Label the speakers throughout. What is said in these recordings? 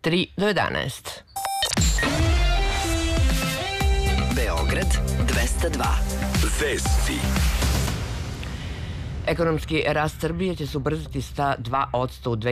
Speaker 1: 3 do 11.
Speaker 2: Beograd 202. Vesti.
Speaker 1: Ekonomski rast Srbije će se ubrzati sa 2% u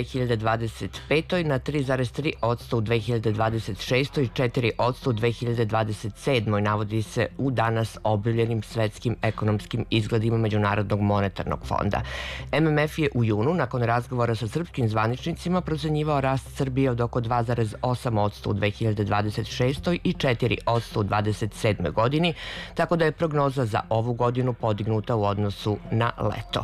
Speaker 1: 2025. na 3,3% u 2026. i 4% u 2027. navodi se u danas objavljenim svetskim ekonomskim izgledima Međunarodnog monetarnog fonda. MMF je u junu, nakon razgovora sa srpskim zvaničnicima, procenjivao rast Srbije od oko 2,8% u 2026. i 4% u 2027. godini, tako da je prognoza za ovu godinu podignuta u odnosu na leto.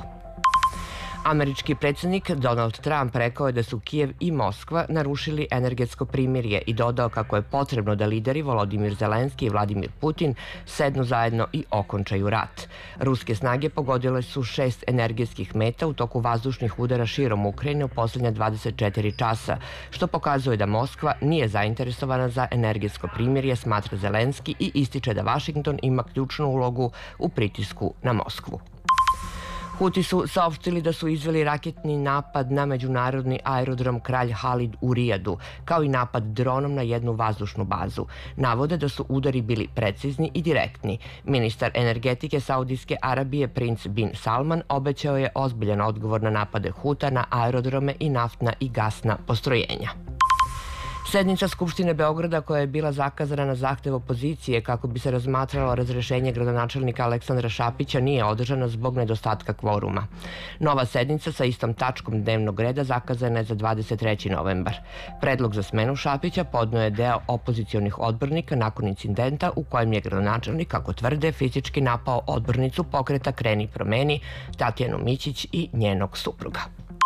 Speaker 1: Američki predsjednik Donald Trump rekao je da su Kijev i Moskva narušili energetsko primirje i dodao kako je potrebno da lideri Volodimir Zelenski i Vladimir Putin sednu zajedno i okončaju rat. Ruske snage pogodile su 6 energetskih meta u toku vazdušnih udara širom Ukrajine u posljednja 24 časa, što pokazuje da Moskva nije zainteresovana za energetsko primirje, smatra Zelenski i ističe da Vašington ima ključnu ulogu u pritisku na Moskvu. Huti su saopštili da su izveli raketni napad na međunarodni aerodrom Kralj Halid u Rijadu, kao i napad dronom na jednu vazdušnu bazu. Navode da su udari bili precizni i direktni. Ministar energetike Saudijske Arabije princ Bin Salman obećao je ozbiljan odgovor na napade Huta na aerodrome i naftna i gasna postrojenja. Sednica Skupštine Beograda, koja je bila zakazana na zahtev opozicije kako bi se razmatralo razrešenje gradonačelnika Aleksandra Šapića, nije održana zbog nedostatka kvoruma. Nova sednica sa istom tačkom dnevnog reda zakazana je za 23. novembar. Predlog za smenu Šapića podneo je deo opozicionih odbornika nakon incidenta u kojem je gradonačelnik, kako tvrde, fizički napao odbornicu pokreta Kreni promeni, Tatjanu Mićić i njenog supruga.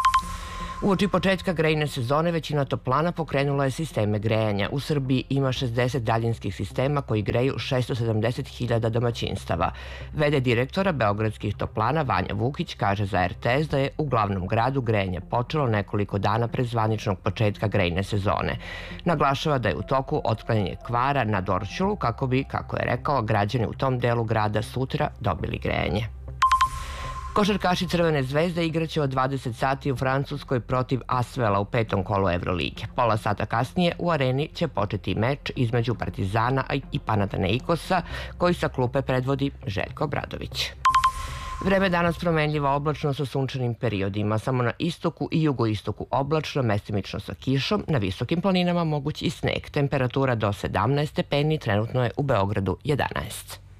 Speaker 1: Uoči početka grejne sezone većina toplana pokrenula je sisteme grejanja. U Srbiji ima 60 daljinskih sistema koji greju 670.000 domaćinstava. V.d. direktora beogradskih toplana Vanja Vukić kaže za RTS da je u glavnom gradu grejanje počelo nekoliko dana pre zvaničnog početka grejne sezone. Naglašava da je u toku otklanjanje kvara na Dorćolu kako bi, kako je rekao, građani u tom delu grada sutra dobili grejanje. Košarkaši Crvene zvezde igraće od 20 sati u Francuskoj protiv Asvela u 5. kolu Evrolige. Pola sata kasnije u areni će početi meč između Partizana i Panathinaikosa, koji sa klupe predvodi Željko Obradović. Vreme danas promenljivo, oblačno sa sunčanim periodima. Samo na istoku i jugoistoku oblačno, mestimično sa kišom, na visokim planinama moguć i sneg. Temperatura do 17 stepeni, trenutno je u Beogradu 11.